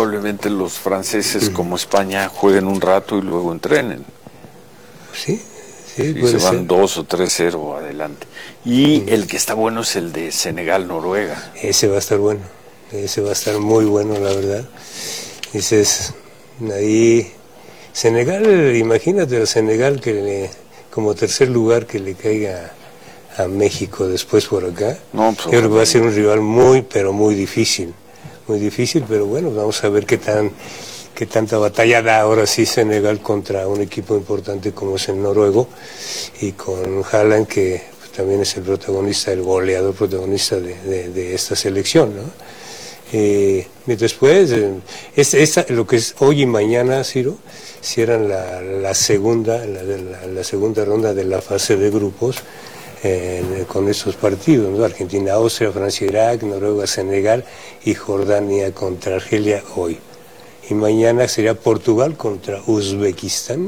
probablemente los franceses, como España, jueguen un rato y luego entrenen. Sí, se van 2 o 3-0 adelante. Y el que está bueno es el de Senegal-Noruega. Ese va a estar bueno. Ese va a estar muy bueno, la verdad. Ese es ahí. Senegal, imagínate a Senegal como tercer lugar que le caiga a México después por acá. No, pues, creo que va a ser un rival muy, pero muy difícil. Muy difícil, pero bueno, vamos a ver qué tanta batalla da ahora sí Senegal contra un equipo importante como es el noruego, y con Haaland, que también es el protagonista, el goleador protagonista de esta selección, ¿no? Y después, lo que es hoy y mañana, Ciro, cierran la segunda ronda de la fase de grupos con estos partidos, ¿no? Argentina, Austria, Francia, Irak, Noruega, Senegal y Jordania contra Argelia hoy. Y mañana sería Portugal contra Uzbekistán.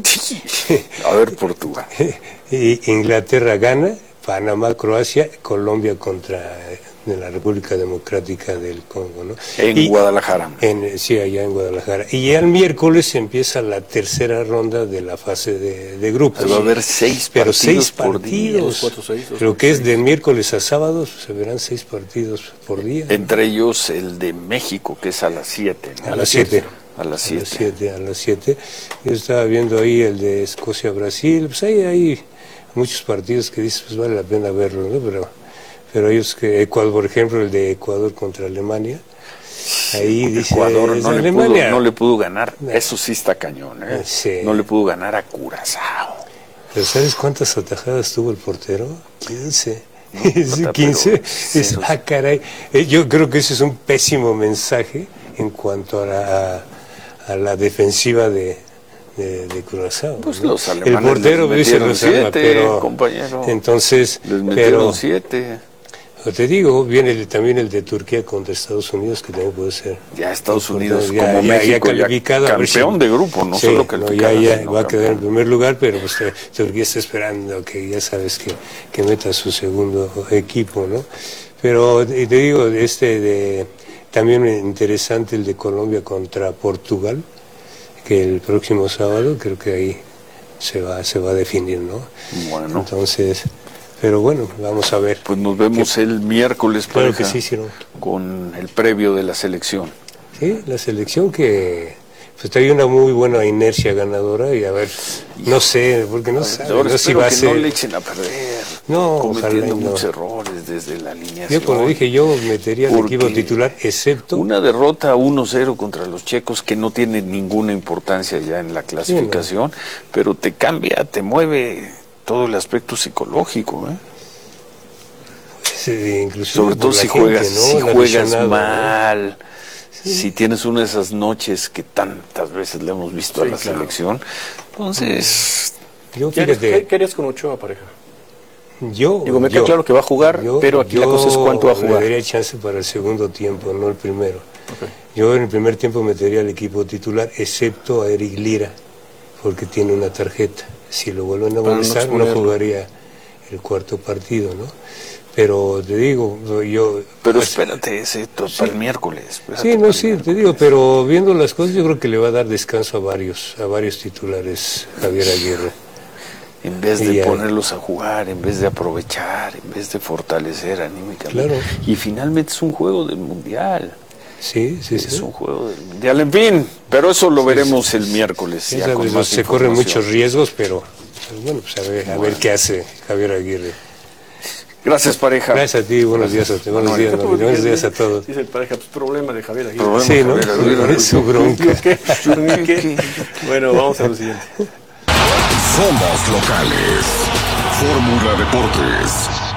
A ver, Portugal. Y Inglaterra gana, Panamá, Croacia, Colombia contra la República Democrática del Congo, ¿no? En Guadalajara. Sí, allá en Guadalajara. Y ya el miércoles empieza la tercera ronda de la fase de grupos. Va a haber 6 partidos por día. Lo que es de miércoles a sábado, se verán 6 partidos por día. Entre ellos el de México, que es a las 7, ¿no? A las 7. A las 7. Yo estaba viendo ahí el de Escocia-Brasil. Pues hay muchos partidos que dices, pues vale la pena verlo, ¿no? Pero ellos, Ecuador, por ejemplo, el de Ecuador contra Alemania, ahí dice Ecuador no le pudo ganar, no. Eso sí está cañón, ¿eh? Sí. No le pudo ganar a Curazao. Pero ¿sabes cuántas atajadas tuvo el portero? 15. No, 15. Caray. Yo creo que ese es un pésimo mensaje en cuanto a la defensiva de Curazao. Pues ¿no? los alemanes el portero les metieron 7, pero compañero. Entonces, les metieron 7. Te digo, viene también el de Turquía contra Estados Unidos, que también puede ser. Ya Estados Unidos, como México, calificado, campeón de grupo, no sí, solo calificado. Ya va a quedar en primer lugar, pero pues Turquía está esperando que ya sabes que meta su segundo equipo, ¿no? Pero te digo, también interesante el de Colombia contra Portugal, que el próximo sábado creo que ahí se va a definir, ¿no? Bueno. Entonces, pero bueno, vamos a ver. Pues nos vemos el miércoles, claro que sí, ¿no? Con el previo de la selección. Sí, la selección que pues trae una muy buena inercia ganadora, y a ver, no sé, porque no sé si va a ser. No le echen a perder. No, cometiendo muchos errores desde la alineación. Yo cuando dije metería el equipo titular, excepto una derrota 1-0 contra los checos, que no tiene ninguna importancia ya en la clasificación, sí, no, pero te cambia, te mueve todo el aspecto psicológico, ¿eh? Sí, sobre todo si juegas, ¿no? Si juegas mal, sí, si tienes una de esas noches que tantas veces le hemos visto a la selección. Entonces, ¿qué harías con Ochoa, pareja? Me queda claro que va a jugar, pero aquí la cosa es cuánto va a jugar. Le daría chance para el segundo tiempo, no el primero. Okay. Yo en el primer tiempo metería al equipo titular, excepto a Eric Lira, porque tiene una tarjeta. Si lo vuelven a avanzar, no jugaría el cuarto partido, ¿no? Pero te digo, Pero espérate, para el miércoles. Te digo, pero viendo las cosas, yo creo que le va a dar descanso a varios titulares Javier Aguirre. En vez de ponerlos a jugar, en vez de aprovechar, en vez de fortalecer anímicamente. Claro. Y finalmente es un juego del Mundial. Sí. Es un juego del Mundial, en fin, pero eso lo veremos el miércoles. Sí, se corren muchos riesgos, pero bueno, pues a ver qué hace Javier Aguirre. Gracias, pareja. Gracias a ti, buenos días a todos. Dice el pareja, pues problema de Javier Aguirre. Sí, ¿no? Es su bronca. Bueno, vamos a lo siguiente. Somos locales. Fórmula Deportes.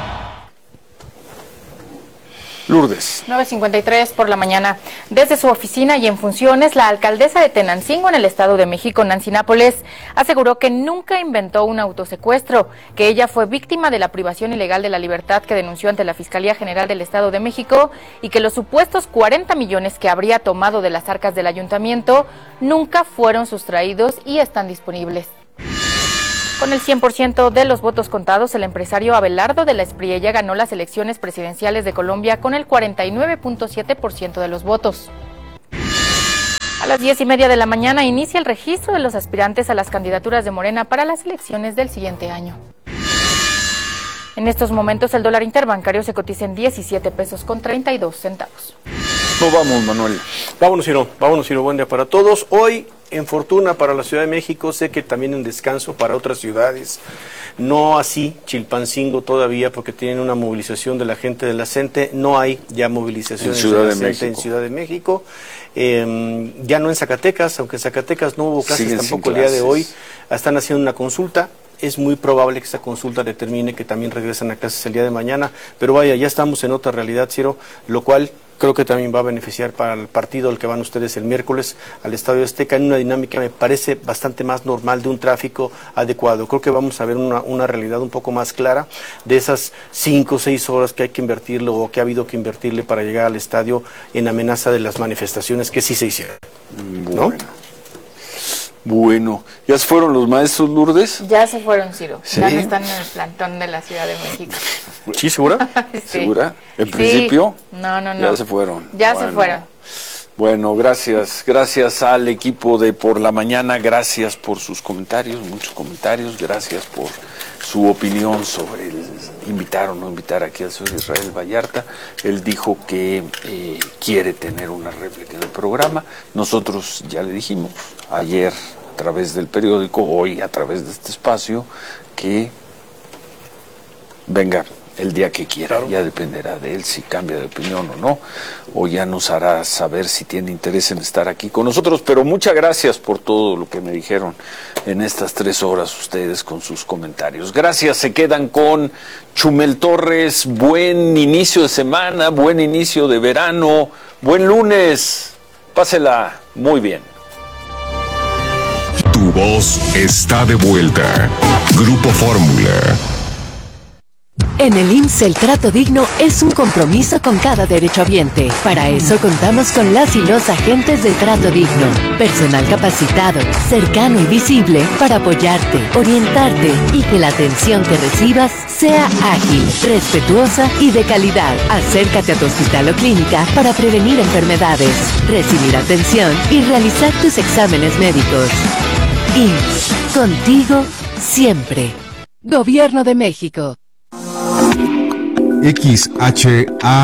Lourdes. 9:53 por la mañana. Desde su oficina y en funciones, la alcaldesa de Tenancingo, en el Estado de México, Nancy Nápoles, aseguró que nunca inventó un autosecuestro, que ella fue víctima de la privación ilegal de la libertad que denunció ante la Fiscalía General del Estado de México, y que los supuestos 40 millones que habría tomado de las arcas del ayuntamiento nunca fueron sustraídos y están disponibles. Con el 100% de los votos contados, el empresario Abelardo de la Espriella ganó las elecciones presidenciales de Colombia con el 49.7% de los votos. las 10:30 de la mañana inicia el registro de los aspirantes a las candidaturas de Morena para las elecciones del siguiente año. En estos momentos el dólar interbancario se cotiza en 17 pesos con 32 centavos. No vamos, Manuel. Vámonos, Ciro. Buen día para todos. Hoy, en fortuna para la Ciudad de México, sé que también en descanso para otras ciudades. No así Chilpancingo todavía, porque tienen una movilización de la gente de la CENTE. No hay ya movilizaciones de la CENTE en Ciudad de México. Ya no en Zacatecas, aunque en Zacatecas no hubo clases tampoco el día de hoy. Están haciendo una consulta. Es muy probable que esta consulta determine que también regresan a clases el día de mañana. Pero vaya, ya estamos en otra realidad, Ciro, lo cual creo que también va a beneficiar para el partido al que van ustedes el miércoles al Estadio Azteca en una dinámica, me parece, bastante más normal, de un tráfico adecuado. Creo que vamos a ver una realidad un poco más clara de esas 5 o 6 horas que hay que invertirle o que ha habido que invertirle para llegar al estadio en amenaza de las manifestaciones que sí se hicieron, ¿no? Bueno, ¿ya se fueron los maestros, Lourdes? Ya se fueron, Ciro. ¿Sí? Ya no están en el plantón de la Ciudad de México. ¿Sí, segura? Sí. ¿Segura? ¿En principio? No. Ya se fueron. Se fueron. Bueno, gracias al equipo de Por la Mañana, gracias por sus comentarios, muchos comentarios, gracias por su opinión sobre el invitar o no invitar aquí al señor Israel Vallarta. Él dijo que quiere tener una réplica del programa. Nosotros ya le dijimos ayer a través del periódico, hoy a través de este espacio, que venga el día que quiera. Claro. Ya dependerá de él si cambia de opinión o no, o ya nos hará saber si tiene interés en estar aquí con nosotros. Pero muchas gracias por todo lo que me dijeron en estas 3 horas ustedes con sus comentarios. Gracias, se quedan con Chumel Torres. Buen inicio de semana, buen inicio de verano, buen lunes, pásela muy bien. Tu voz está de vuelta. Grupo Fórmula. En el IMSS el trato digno es un compromiso con cada derechohabiente. Para eso contamos con las y los agentes de trato digno. Personal capacitado, cercano y visible para apoyarte, orientarte y que la atención que recibas sea ágil, respetuosa y de calidad. Acércate a tu hospital o clínica para prevenir enfermedades, recibir atención y realizar tus exámenes médicos. IMSS, contigo siempre. Gobierno de México. XHACE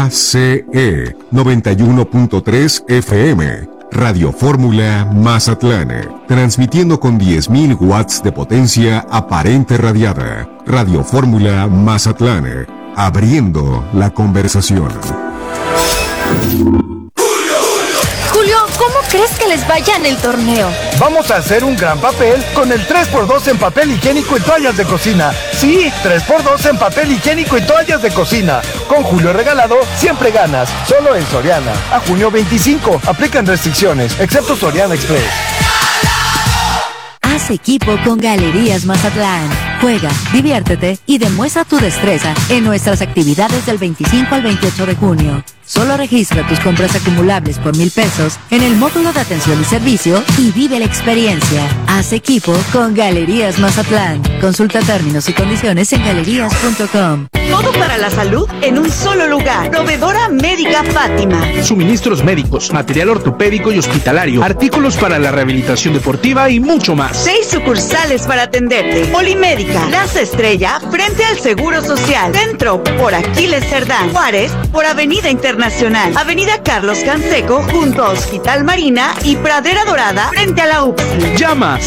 91.3 FM, Radio Fórmula Mazatlán, transmitiendo con 10.000 watts de potencia aparente radiada. Radio Fórmula Mazatlán, abriendo la conversación. Julio, ¿cómo crees que les vaya en el torneo? Vamos a hacer un gran papel con el 3x2 en papel higiénico y toallas de cocina. Sí, 3x2 en papel higiénico y toallas de cocina. Con Julio Regalado, siempre ganas. Solo en Soriana. A junio 25. Aplican restricciones, excepto Soriana Express. Haz equipo con Galerías Mazatlán. Juega, diviértete y demuestra tu destreza en nuestras actividades del 25 al 28 de junio. Solo registra tus compras acumulables por 1,000 pesos en el módulo de atención y servicio y vive la experiencia. Haz equipo con Galerías Mazatlán. Consulta términos y condiciones en galerías.com. Todo para la salud en un solo lugar. Proveedora Médica Fátima. Suministros médicos, material ortopédico y hospitalario, artículos para la rehabilitación deportiva y mucho más. 6 sucursales para atenderte. Polimédica, Plaza Estrella, frente al Seguro Social. Centro, por Aquiles Cerdán. Juárez, por Avenida Internacional. Avenida Carlos Canseco, junto a Hospital Marina y Pradera Dorada, frente a la UPSI. Llama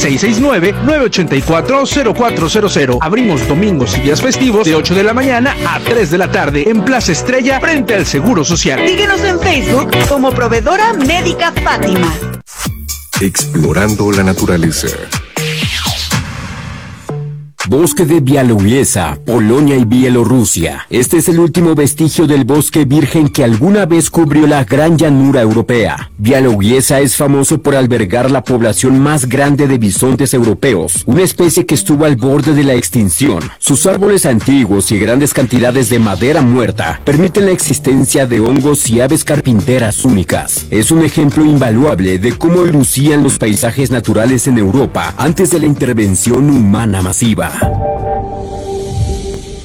669-984-0400. Abrimos domingos y días festivos de 8 de la mañana a 3 de la tarde en Plaza Estrella, frente al Seguro Social. Síguenos en Facebook como Proveedora Médica Fátima. Explorando la naturaleza. Bosque de Białowieża, Polonia y Bielorrusia. Este es el último vestigio del bosque virgen que alguna vez cubrió la gran llanura europea. Białowieża es famoso por albergar la población más grande de bisontes europeos, una especie que estuvo al borde de la extinción. Sus árboles antiguos y grandes cantidades de madera muerta permiten la existencia de hongos y aves carpinteras únicas. Es un ejemplo invaluable de cómo lucían los paisajes naturales en Europa antes de la intervención humana masiva.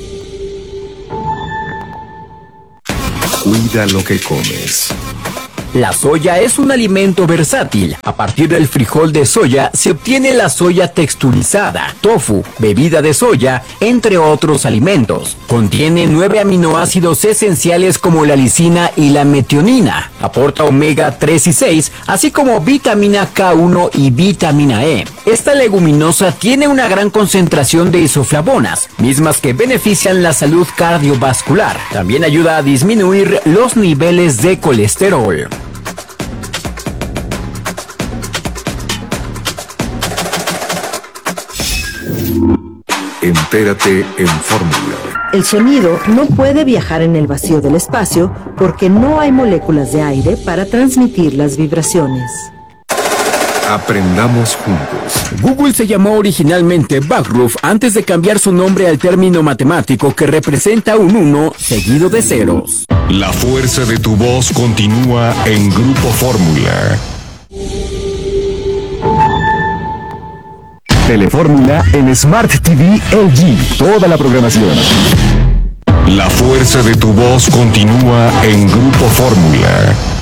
Cuida lo que comes. La soya es un alimento versátil. A partir del frijol de soya se obtiene la soya texturizada, tofu, bebida de soya, entre otros alimentos. Contiene 9 aminoácidos esenciales como la lisina y la metionina. Aporta omega 3 y 6, así como vitamina K1 y vitamina E. Esta leguminosa tiene una gran concentración de isoflavonas, mismas que benefician la salud cardiovascular. También ayuda a disminuir los niveles de colesterol. Entérate en Fórmula. El sonido no puede viajar en el vacío del espacio porque no hay moléculas de aire para transmitir las vibraciones. Aprendamos juntos. Google se llamó originalmente Backroof antes de cambiar su nombre al término matemático que representa un 1 seguido de ceros. La fuerza de tu voz continúa en Grupo Fórmula. Telefórmula en Smart TV LG. Toda la programación. La fuerza de tu voz continúa en Grupo Fórmula.